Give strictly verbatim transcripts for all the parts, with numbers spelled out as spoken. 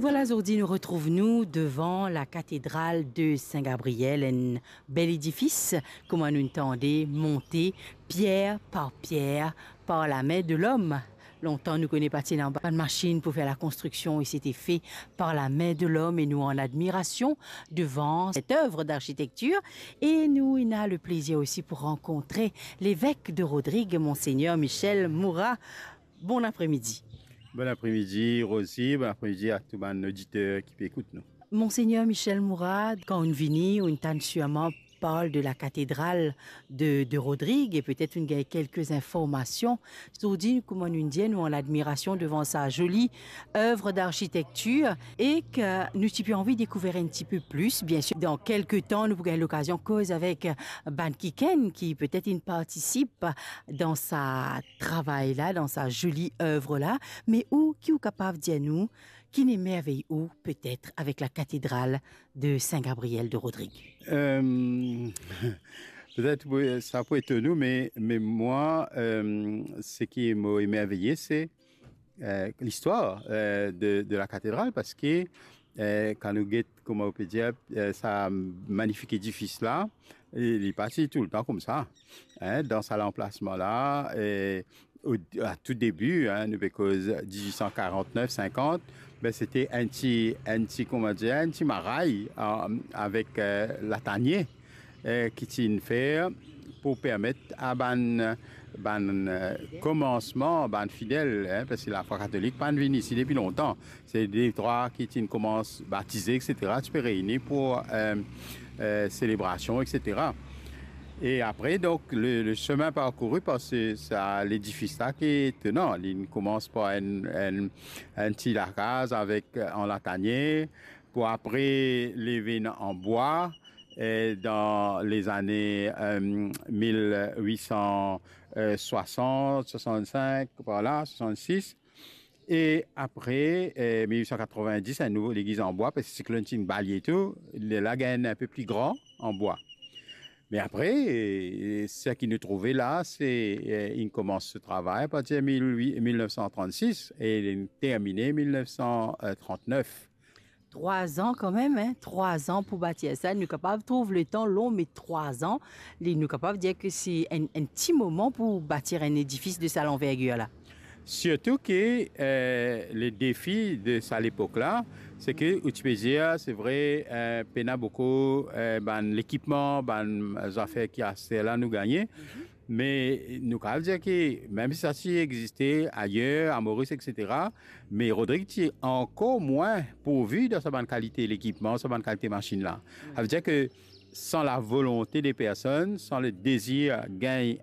voilà, aujourd'hui, nous retrouvons-nous devant la cathédrale de Saint-Gabriel, un bel édifice, comment nous entendons, monté pierre par pierre par la main de l'homme. Longtemps, nous connaissons pas de machine pour faire la construction et c'était fait par la main de l'homme et nous en admiration devant cette œuvre d'architecture. Et nous, on a le plaisir aussi pour rencontrer l'évêque de Rodrigue, Monseigneur Michel Moura. Bon après-midi. Bon après-midi, Rosie. Bon après-midi à tous les auditeurs qui écoutent nous. Monseigneur Michel Moura, quand on vient, on entend sûrement parle de la cathédrale de, de Rodrigue et peut-être une quelques informations sur dit comment nous dit nous en admiration devant sa jolie œuvre d'architecture et que nous avons envie de découvrir un petit peu plus. Bien sûr, dans quelques temps, nous pourrons l'occasion cause avec Ban Kiken qui peut-être il participe dans sa travail là, dans sa jolie œuvre là, mais où qui est capable de dire nous qui n'est merveille où peut-être avec la cathédrale de Saint-Gabriel de Rodrigue. Euh, peut-être ça peut être nous, mais, mais moi, euh, ce qui m'a émerveillé, c'est euh, l'histoire euh, de, de la cathédrale, parce que euh, quand nous guettons, comment on peut dire, euh, ça magnifique édifice-là, il est parti tout le temps comme ça, hein, dans cet emplacement-là. Et, Au, à tout début, hein, because dix-huit cent quarante-neuf cinquante, ben c'était un petit, un petit, comment dire, un petit marail euh, avec euh, la tanier euh, qui tient faire pour permettre à ban, ban euh, commencement, ban fidèle, hein, parce que la foi catholique pas venu ici depuis longtemps. C'est des trois qui tiennent commencent baptisés, et cetera. Tu peux réunir pour euh, euh, célébration, et cetera. Et après, donc, le, le chemin parcouru par ce, ça, l'édifice là qui est tenant. Il commence par un, un, un petit lacage avec, en latanier, pour après, les vignes en bois, et dans les années euh, mille huit cent soixante, soixante-cinq, voilà, soixante-six. Et après, euh, mille huit cent quatre-vingt-dix, un nouveau l'église en bois, parce que c'est que une balier et tout, la gaine un peu plus grand en bois. Mais après, ce qui nous trouvait là, c'est il commence ce travail à partir de mille neuf cent trente-six et il est terminé en mille neuf cent trente-neuf. Trois ans quand même, hein? Trois ans pour bâtir ça. Nous sommes capables de trouver le temps long, mais trois ans, nous sommes capables de dire que c'est un, un petit moment pour bâtir un édifice de cette envergure là. Surtout que euh, le défi de ça à l'époque-là, c'est que, tu peux dire, c'est vrai, euh, peine beaucoup, euh, ben, l'équipement, ben, les affaires qui a là nous gagner. Mm-hmm. Mais nous pouvons dire que même si ça s'y existait ailleurs, à Maurice, et cetera, mais Rodrigue est encore moins pourvu de sa bonne qualité l'équipement, sa bonne qualité machine là. Mm-hmm. Ça veut dire que sans la volonté des personnes, sans le désir gagner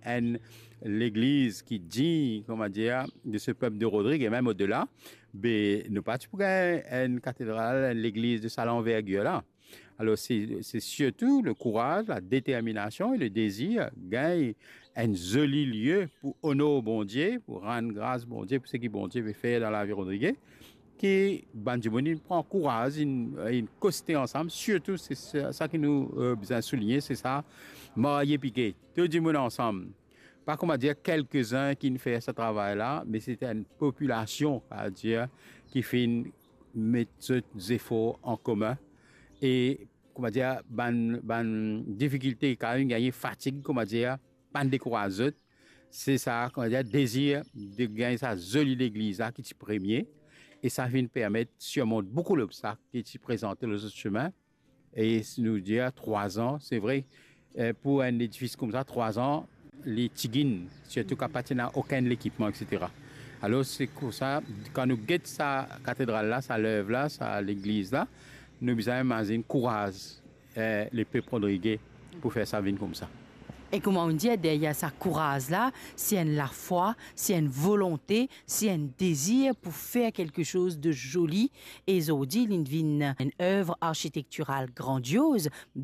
l'Église qui dit, comment dire, de ce peuple de Rodrigue et même au-delà, ben, nous pas pour une cathédrale, l'Église de cette envergure là. Alors c'est surtout le courage, la détermination et le désir gagne un joli lieu pour honorer bon Dieu, pour rendre grâce bon Dieu pour ce que bon Dieu veut faire dans la vie de Rodrigue. Qui bandimoni prend courage, une, une coster ensemble. Surtout, c'est ça, ça qui nous euh, besoin souligner, c'est ça, marié piqué, tout le monde ensemble. Pas comment dire quelques-uns qui ne font ce travail-là, mais c'est une population, à dire, qui fait mettre des efforts en commun et comment dire, ban, ban difficulté, quand même gagner fatigue, comment dire, ban découragé. C'est ça, comment dire, désir de gagner sa jolie église là qui est premier. Et ça vient permettre de surmonter beaucoup d'obstacles qui sont présentés dans le chemin. Et nous dire trois ans, c'est vrai, pour un édifice comme ça, trois ans, les tigines, surtout quand pas n'a aucun équipement, et cetera. Alors c'est comme ça, quand nous guettons sa cathédrale là, sa l'œuvre là, sa l'église là, nous avons imaginer courage, euh, les peuples rodriguais pour faire ça comme ça. Et comment on dit, derrière sa courage-là, c'est une la foi, c'est une volonté, c'est un désir pour faire quelque chose de joli. Et Zodi, une œuvre architecturale grandiose.